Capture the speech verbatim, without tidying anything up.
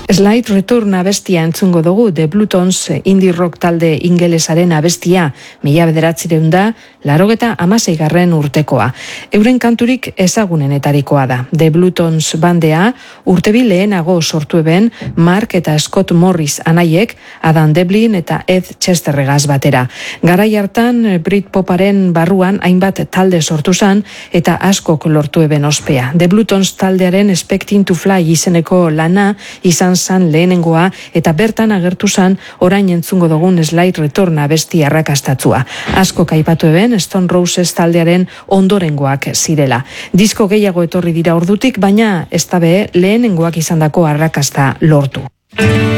Slide Return abestia entzungo dugu, The Bluetons indie rock talde ingelesaren abestia, mila bederatzireun da, larogeta amaseigarren urtekoa. Euren kanturik ezagunenetarikoa da. The Bluetons bandea urtebi lehenago sortu eben Mark eta Scott Morris anaiek, Adam Devlin eta Ed Chesterregaz batera. Garai hartan Britpoparen barruan hainbat talde sortu zan eta askok lortu eben ospea. The Bluetons taldearen Expecting to Fly izeneko lana izan zan lehenengoa eta bertan agertu zan orain entzungo dugun Slide Return abesti arrakastatzua. Asko kaipatu eben Stone Roses taldearen ondorengoak zirela. Disko gehiago etorri dira ordutik, baina ez da be lehenengoak izandako arrakasta lortu.